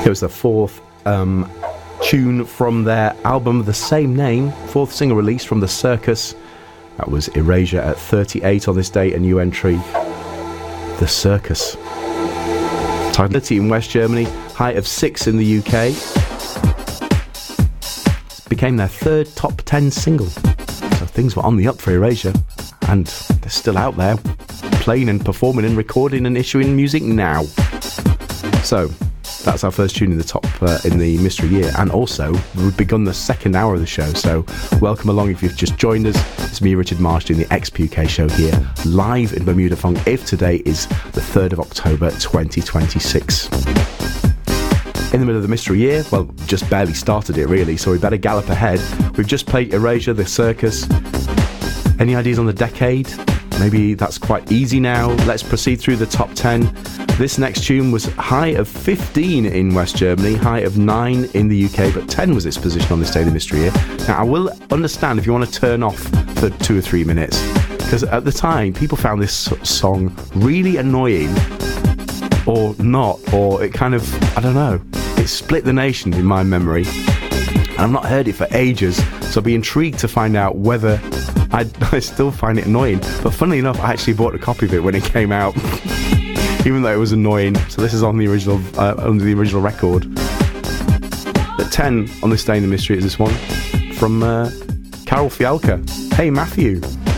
It was the fourth tune from their album of the same name, fourth single release from The Circus. That was Erasure at 38 on this date, a new entry. The Circus. Title in West Germany, height of 6 in the UK. Became their third top 10 single. So things were on the up for Erasure, and they're still out there, playing and performing and recording and issuing music now. So that's our first tune in the top in the Mystery Year, and also we've begun the second hour of the show, so welcome along if you've just joined us. It's me, Richard Marsh, doing the XPUK show here live in Bermuda Funk, if today is the 3rd of October 2026. In the middle of the Mystery Year, well, just barely started it really, so we better gallop ahead. We've just played Erasure, The Circus. Any ideas on the decade? Maybe that's quite easy now. Let's proceed through the top 10. This next tune was high of 15 in West Germany, high of 9 in the UK, but 10 was its position on this day of the Mystery Year. Now, I will understand if you want to turn off for 2 or 3 minutes, because at the time, people found this song really annoying, or not, or it kind of, I don't know, it split the nation in my memory, and I've not heard it for ages, so I'll be intrigued to find out whether I still find it annoying. But funnily enough, I actually bought a copy of it when it came out, even though it was annoying. So this is on the original, under the original record. At 10 on this day in the mystery is this one from Carol Fialka. Hey Matthew.